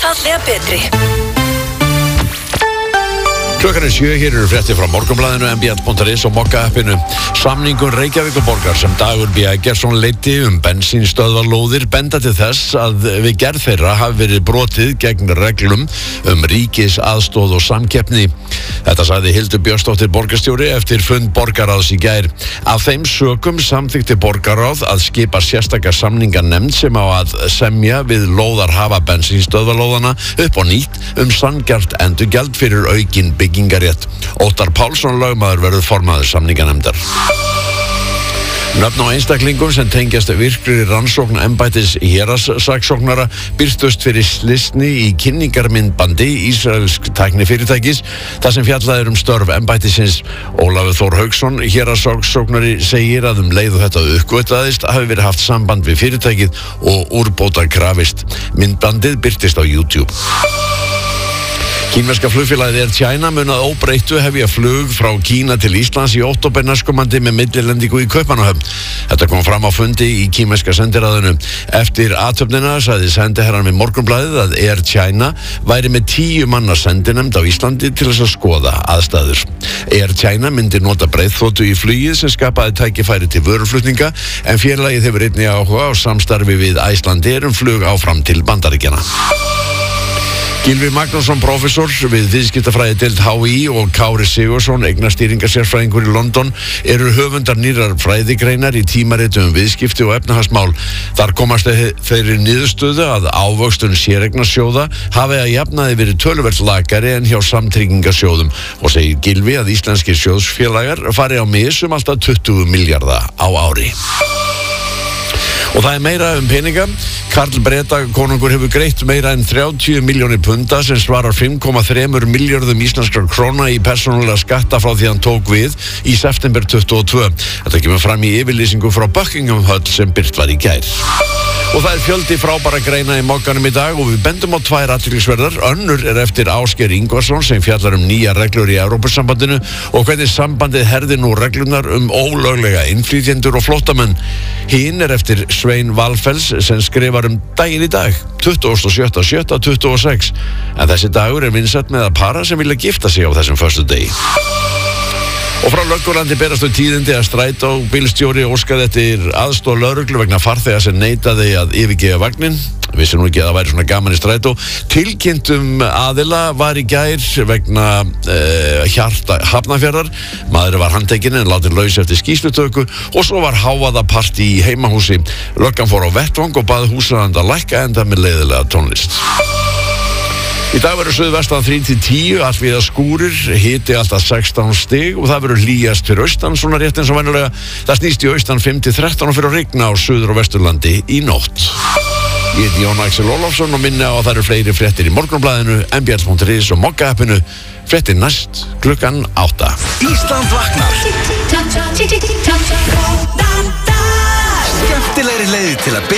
einfaldlega betri. Klukkan 7, hér eru fréttir frá Morgunblaðinu, mbl.is og Mokka-appinu. Samningur Reykjavíkurborgar sem Dagur B. Eggertsson leiddi bensínstöðvarlóðir benda til þess að við gerð þeirra hafi verið brotið gegn reglum ríkisaðstoð og samkeppni. Þetta sagði Hildur Björnsdóttir borgarstjóri eftir fund borgarráðs í gær. Af þeim sökum samþykkti borgarráð að skipa sérstaka samninganefnd sem á að semja við lóðarhafa bensínstöðvarlóðana upp á nýtt sanngjarnt endurgjald fyrir aukin byggingarétt. Óttar Pálsson lögmaður verður formaður samninganefndar. Nöfn á einstaklingum sem tengjast virkri rannsókn embættis héraðssaksóknara birtust fyrir slysni í kynningarmyndbandi ísraelsk tæknifyrirtækis þar sem fjallað störf embættisins. Ólafur Þór Hauksson, héraðssaksóknari, segir að leið og þetta uppgötvaðist hafi verið haft samband við fyrirtækið og úrbóta krafist. Myndbandið birtist á YouTube. Kínverska flugfélagið Air China mun að óbreyttu hefja flug frá Kína til Íslands í október næstkomandi með millilendingu í Kaupmannahöfn. Þetta kom fram á fundi í kínverska sendiráðinu. Eftir athöfnina sagði sendiherrann við Morgunblaðið að Air China væri með 10 manna sendinefnd á Íslandi til þess að skoða aðstæður. Air China myndi nota breiðþotu í flugið sem skapaði tækifæri til vöruflutninga en félagið hefur einnig áhuga á samstarfi við Icelandair flug áfram til Bandaríkjanna. Gylfi Magnússon, prófessor við viðskiptafræðideild HÍ og Kári Sigurðsson, eignastýringasérfræðingur í London, eru höfundar nýrrar fræðigreinar í tímaritum viðskipti og efnahagsmál. Þar komast þeirri niðurstöðu að ávöxtun séreignarsjóða hafi að jafnaði verið töluvert lakari en hjá samtryggingarsjóðum og segir Gylfi að íslenskir sjóðsfélagar fari á mis alltaf 20 milljarða á ári. Og það meira peninga. Karl Breta konungur hefur greitt meira en 30 milljónir punda sem svarar 5,3 milljörðum íslenskra króna í persónulega skatta frá því hann tók við í september 2022. Þetta kemur fram í yfirlýsingu frá Buckingham Höll sem birt var í gær. Og það fjöldi frábæra greina í Mokkanum í dag og við bendum á 2 athyglisverðar. Önnur eftir Ásgeir Ingvarsson sem fjallar nýja reglur í Evrópusambandinu og hvernig sambandið herðir nú reglunar ólöglega innflytjendur og flóttamenn. Hinn eftir Svein Valfells sem skrifar daginn í dag, 27.7.26. En þessi dagur vinsæll með að para sem vilja gifta sig á þessum föstudegi. Og frá Löggurlandi berast þau tíðindi að strætóbílstjóri óskaði eftir aðstoð lögreglu vegna farþega sem neitaði að yfirgefa vagninn. Vissi nú ekki að það væri svona gaman í strætó. Tilkynntum aðila var í gær vegna Hafnarfjarðar. Maður var handtekinn en látinn laus eftir skýrslutöku og svo var hávaðapartí í heimahúsi. Löggan fór á vettvang og bað húsráðanda að lækka enda með leiðilega tónlist. Í dag verður suðvestan 3-10, allvíða skúrir, hiti alltaf 16 stig og það verður hlýjast fyrir austan, svona rétt eins og venjulega. Það snýst í austan 5-13 og fyrir að rigna á suður- og vesturlandi í nótt. Ég heiti Jón Axel Ólafsson og minni á að það eru fleiri fréttir í Morgunblaðinu, mbl.is og Mokka-appinu. Fréttir næst klukkan 8. Ísland vaknar. Skemmtilegri leiðir til að